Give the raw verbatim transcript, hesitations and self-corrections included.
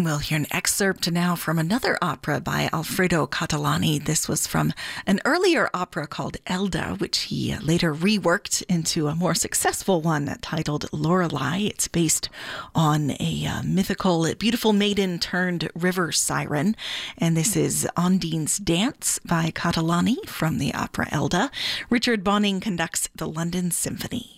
We'll hear an excerpt now from another opera by Alfredo Catalani. This was from an earlier opera called Elda, which he later reworked into a more successful one titled Lorelei. It's based on a uh, mythical, beautiful maiden turned river siren. And this is Ondine's Dance by Catalani from the opera Elda. Richard Bonning conducts the London Symphony.